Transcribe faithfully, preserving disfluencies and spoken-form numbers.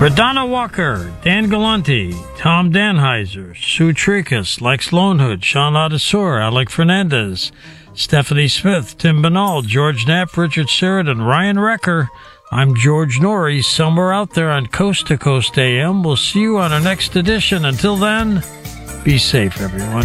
Radonna Walker, Dan Galante, Tom Danheiser, Sue Tricus, Lex Lonehood, Sean Adesor, Alec Fernandez, Stephanie Smith, Tim Banal, George Knapp, Richard Sheridan, Ryan Recker. I'm George Norrie, somewhere out there on Coast to Coast A M. We'll see you on our next edition. Until then, be safe, everyone.